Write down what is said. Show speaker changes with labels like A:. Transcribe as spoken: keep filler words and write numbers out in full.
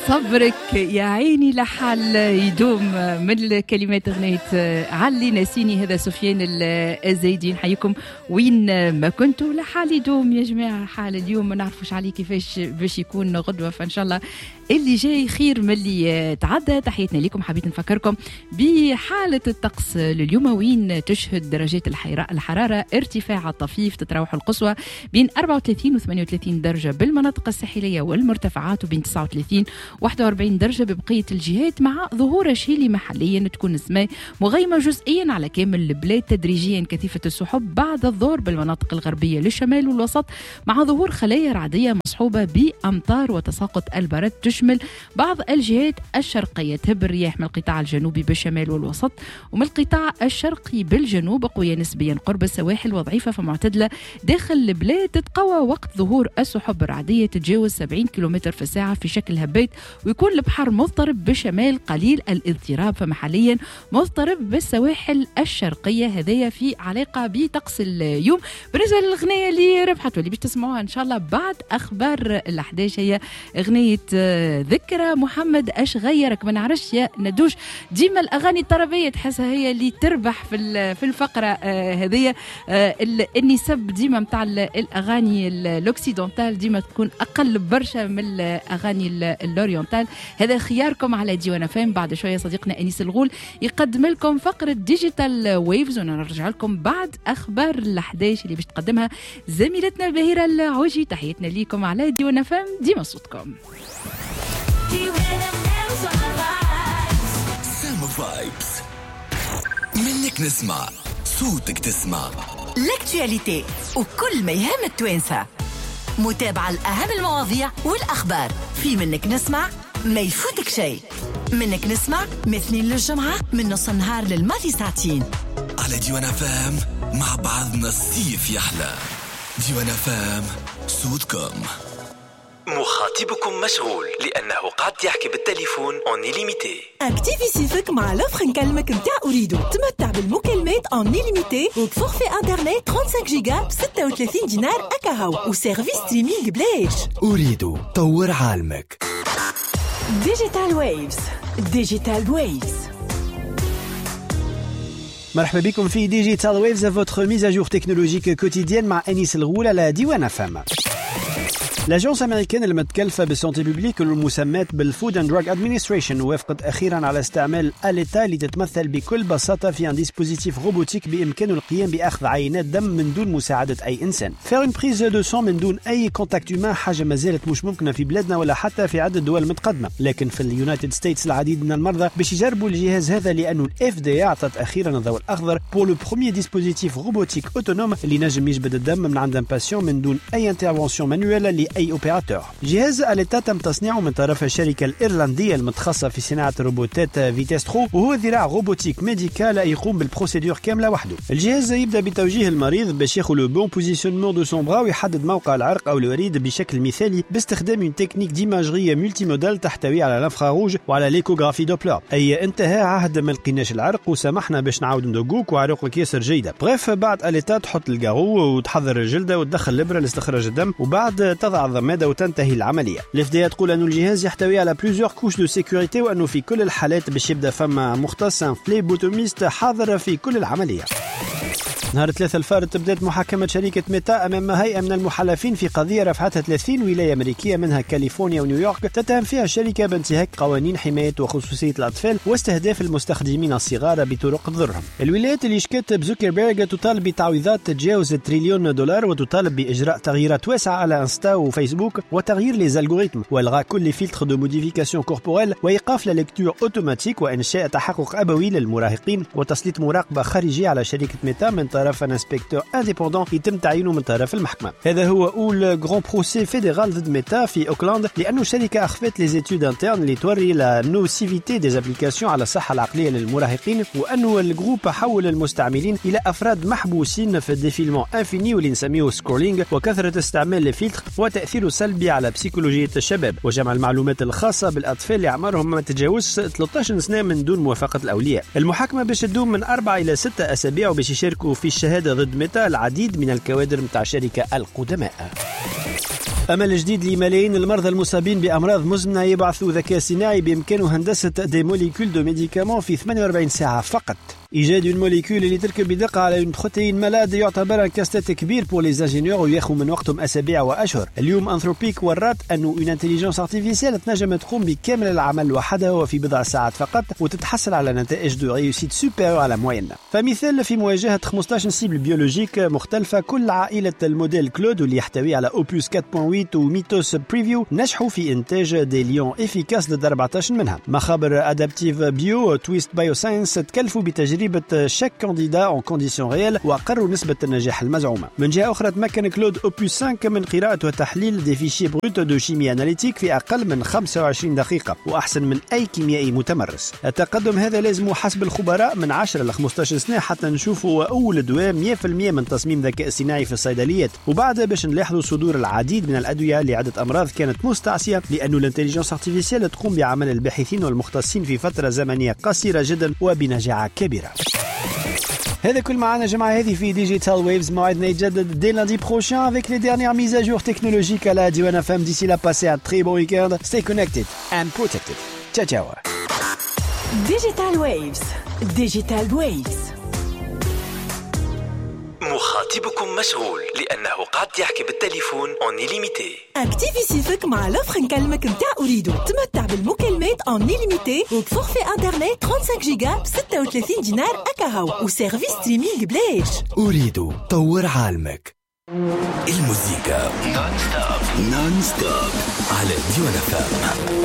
A: صبرك يا عيني لحال يدوم من كلمات أغنية علي ناسيني. هذا سفيان الزايدي. نحييكم وين ما كنتوا. لحال يدوم يا جماعة. حال اليوم ما نعرفوش عليه كيفاش باش يكون غدوة، فإن شاء الله اللي جاي خير من اللي تعدى. تحياتنا لكم. حبيت نفكركم بحالة الطقس لليوم وين تشهد درجات الحرارة ارتفاع طفيف، تتراوح القصوى بين أربعة وثلاثين و ثمانية وثلاثين درجة بالمناطق الساحلية والمرتفعات، وبين تسعة وثلاثين و واحد وأربعين درجة ببقية الجهات، مع ظهور شيلي محليا تكون السماء مغيمة جزئيا على كامل البلاد، تدريجيا كثيفة السحب بعد الظهر بالمناطق الغربية للشمال والوسط، مع ظهور خلايا رعدية مصحوبة بأمطار وتساقط البرد تشمل بعض الجهات الشرقية. تهب الرياح من القطاع الجنوبي بالشمال والوسط ومن القطاع الشرقي بالجنوب، قوية نسبيا قرب السواحل وضعيفة فمعتدلة داخل البلاد، تتقوى وقت ظهور السحب الرعدية تتجاوز سبعين كيلومتر في الساعة في شكل هبات، ويكون البحر مضطرب بالشمال قليل الاضطراب، فمحليا مضطرب بالسواحل الشرقية. هذايا في علاقة بطقس اليوم. بالنسبة للأغنية اللي ربحت واللي باش تسمعوها إن شاء الله بعد أخبار الأحداث هي أغنية ذكرى محمد أش غيرك. ما نعرفش يا ندوش، ديما الأغاني الطربية تحسها هي اللي تربح في في الفقرة هذية. النسب ديما متاع الأغاني الأوكسيدونتال ديما تكون أقل برشا من الأغاني الأورينتال. هذا خياركم على ديوان اف ام. بعد شوية صديقنا أنيس الغول يقدم لكم فقرة ديجيتال ويفز، ونرجع لكم بعد أخبار الأحداث اللي باش تقدمها زميلتنا بهيرة العوجي. تحياتنا ليكم على ديوان اف ام. ديما صوتكم.
B: سامو فايبس، منك نسمع صوتك تسمع
C: لاكتواليتي وكل ما يهم التوانسة. متابعة الأهم المواضيع والأخبار في منك نسمع، ما يفوتك شيء. منك نسمع مثنين للجمعة من نص النهار للماضي ساعتين
B: على ديوان فام. مع بعضنا الصيف يحلى. ديوان فام صوتكم. مخاطبكم مشغول لأنه قاعد يحكي بالتليفون اون إليميتي.
D: اكتيفي سيفك مع لوفر نكلمك متاع أريدو. تمتع بالمكالمات اون إليميتي وبفورفي انترنت خمسة وثلاثين جيجا ب ستة وثلاثين دينار أكاهو وسيرفيس ستريمينج بلاش.
E: أريدو طور عالمك.
D: ديجيتال ويفز. ديجيتال ويفز.
E: مرحبا بكم في ديجيتال ويفز، votre mise à jour technologique quotidienne مع أنيس الغول على ديوان اف ام. الأجنس الأمريكية المتكلفة بالسانتي بوبليك المسمات بالفود اند دراج ادمنستريشن وافقت أخيرا على استعمال آلة اللي تتمثل بكل بساطة في ان ديسبوزيتيف روبوتيك بإمكانه القيام بأخذ عينات دم من دون مساعدة أي إنسان. فير اون بريز دو سون من دون أي كونتاكت هيومان حاجة ما زالت مش ممكنة في بلادنا ولا حتى في عدة دول متقدمة، لكن في اليونايتد ستيتس العديد من المرضى باش يجربوا الجهاز هذا، لأنه الاف دي أعطت أخيرا الضوء الأخضر بور لو بروميير ديسبوزيتيف روبوتيك أوتونوم اللي نجم يجبد الدم من عند باسيون من دون أي انترفونسيون مانويل أي أوبيراتور. جهاز آلتا تم تصنيعه من طرف الشركة الإيرلندية المتخصصة في صناعة الروبوتات فيتسترو، وهو ذراع روبوتيك ميديكال يقوم بالبروسيدور كاملة وحده. الجهاز يبدأ بتوجيه المريض باش ياخذ لو بون بوزيشنمون دو سون برا ويحدد موقع العرق أو الوريد بشكل مثالي باستخدام اون تكنيك ديماجرية ملتي موديل تحتوي على الانفراروج وعلى ليكوغرافي دوبلر. أي انتهى عهد ما لقيناش العرق وسمحنا باش نعاود ندوقوك وعروقك ياسر جيدة. بريف بعد آلتا تحط الجارو وتحضر الجلدة وتدخل الإبرة لاستخراج الدم، وبعد تضع الضمادة وتنتهي العملية. الاف دي تقول أن الجهاز يحتوي على بلوزيور كوش دو سيكوريتي، وأنه في كل الحالات باش يبدأ فما مختص فليبوتوميست حاضر في كل العملية. نهار ثلاثة الفارط بدأت محاكمة شركة ميتا أمام هيئة من المحلفين في قضية رفعتها ثلاثين ولاية أمريكية منها كاليفورنيا ونيويورك، تتهم فيها الشركة بانتهاك قوانين حماية وخصوصية الأطفال واستهداف المستخدمين الصغار بطرق تضرهم. الولايات اللي شكت بزوكربيرغ تطالب بتعويضات تتجاوز تريليون دولار، وتطالب بإجراء تغييرات واسعة على انستا وفيسبوك وتغيير لي الغوريتم والغاء كل فلتر دو موديفيكاسيون كوربوريل وإيقاف لا ليكتور أوتوماتيك وإنشاء تحقق أبوي للمراهقين وتسليط مراقبة خارجية على شركة ميتا من طرف ان انسبكتور انديبوندون يتم تعيينه من طرف المحكمة. هذا هو أول غران بروسي فيدرال ضد ميتا في أوكلاند، لأنه الشركة أخفت لي زيتود انترن اللي توري لا نوسيفيتي دي ابليكاسيون على الصحة العقلية للمراهقين، وأنه الجروب حول المستعملين إلى أفراد محبوسين في الديفيلمون انفيني واللي نسميه سكرولينج وكثرة استعمال الفلتر وتأثيره سلبي على بسيكولوجية الشباب وجمع المعلومات الخاصة بالأطفال اللي أعمارهم ما تتجاوزش ثلاثة عشر سنة من دون موافقة الأولياء. المحاكمة باش تدوم من أربعة إلى ستة أسابيع وباش يشاركوا في الشهادة ضد ميتا العديد من الكوادر متاع الشركة القدماء. أمل جديد لملايين المرضى المصابين بأمراض مزمنة يبعثوا ذكاء صناعي بإمكانه هندسة دي موليكول دو ميديكامون في ثمانية وأربعين ساعة فقط. إيجاد une molécule اللي تركب بدقة على une protéine malade يعتبر ان كاستات كبير pour les ingénieurs وياخذ من وقتهم أسابيع وأشهر. اليوم أنثروبيك ورات أنه une intelligence artificielle تنجم تقوم بكامل العمل وحدها وفي بضع ساعات فقط وتتحصل على نتائج دو ريوسيت سوبيريور على موين. فمثال في مواجهة خمسطاش سيبل بيولوجيك مختلفة، كل عائلة الموديل كلود واللي يحتوي على أوبوس أربعة فاصلة ثمانية وميتوس بريفيو نجحوا في إنتاج دي ليون إفيكاس ضد أربعطاش منها. مخابر أدابتيف بيو تويست بايو ساينس تكلفوا بتجربة chaque candidat en conditions réelles وقروا نسبة النجاح المزعومة. من جهة أخرى تمكن كلود أوبوس خمسة من قراءة وتحليل دي فيشي بروت دو شيمي أناليتيك في أقل من خمسة وعشرين دقيقة وأحسن من أي كيميائي متمرس. التقدم هذا لازم حسب الخبراء من عشرة إلى خمسطاش سنة حتى نشوفوا أول دواء مية بالمية من تصميم ذكاء صناعي في الصيدليات، وبعدها باش نلاحظوا صدور العديد من الأدوية لعدة أمراض كانت مستعصية لأنه الانتليجنس ارتيفيسيال تقوم بعمل الباحثين والمختصين في فترة زمنية قصيرة جدا وبنجاعة كبيرة. هذا كل معنا جماعة هذه في ديجيتال ويفز. موعدنا يتجدد dès lundi prochain avec les dernières mises à jour technologiques à la Diwan F M. D'ici là, passez un très bon week-end. Stay connected and protected. Ciao ciao.
D: Digital Waves. Digital Waves.
B: مخاطبكم مشغول لأنه قاعد يحكي بالتليفون اون إليميتي.
D: اكتيفي سيفك مع لوفر نكلمك نتاع أريدو. تمتع بالمكالمات اون إليميتي وبفورفي انترنت خمسة وثلاثين جيجا ب ستة وثلاثين دينار أكاهو وسيرفيس ستريمينغ بلاش.
B: أريدو طور عالمك. الموسيقى نون ستوب نون ستوب على ديوان اف ام.